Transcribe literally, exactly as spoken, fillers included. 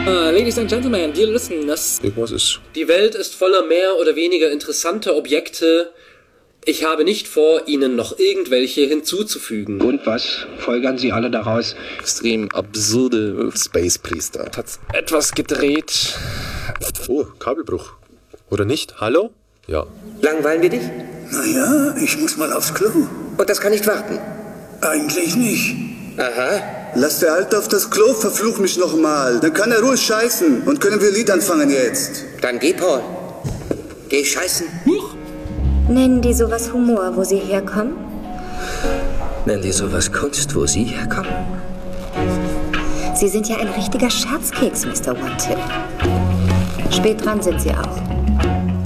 Uh, ladies and gentlemen, dear listeners. Irgendwas ist. Die Welt ist voller mehr oder weniger interessanter Objekte. Ich habe nicht vor, Ihnen noch irgendwelche hinzuzufügen. Und was folgern Sie alle daraus? Extrem absurde Space Priester. Hat etwas gedreht. Oh, Kabelbruch. Oder nicht? Hallo? Ja. Langweilen wir dich? Naja, ich muss mal aufs Klo. Und das kann nicht warten? Eigentlich nicht. Aha. Lass der Alte auf das Klo, verfluch mich nochmal. Dann kann er ruhig scheißen. Und können wir Lied anfangen jetzt. Dann geh, Paul. Geh scheißen. Huch. Nennen die sowas Humor, wo sie herkommen? Nennen die sowas Kunst, wo sie herkommen? Sie sind ja ein richtiger Scherzkeks, Mister One-Tip. Spät dran sind Sie auch.